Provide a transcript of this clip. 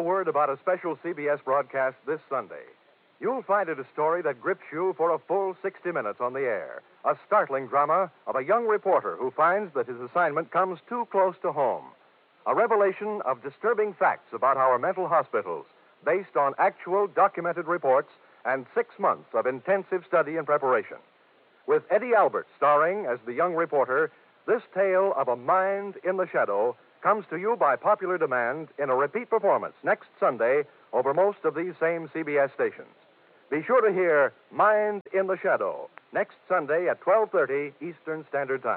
word about a special CBS broadcast this Sunday. You'll find it a story that grips you for a full 60 minutes on the air. A startling drama of a young reporter who finds that his assignment comes too close to home. A revelation of disturbing facts about our mental hospitals based on actual documented reports and 6 months of intensive study and preparation. With Eddie Albert starring as the young reporter, this tale of a mind in the shadow comes to you by popular demand in a repeat performance next Sunday over most of these same CBS stations. Be sure to hear Mind in the Shadow next Sunday at 12:30 Eastern Standard Time.